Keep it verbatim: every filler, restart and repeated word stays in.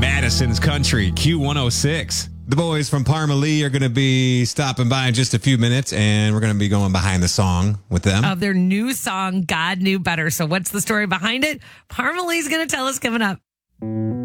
Madison's Country, Q one oh six. The boys from Parma Lee are going to be stopping by in just a few minutes, and we're going to be going behind the song with them. Of their new song, God Knew Better. So what's the story behind it? Parma Lee's going to tell us coming up.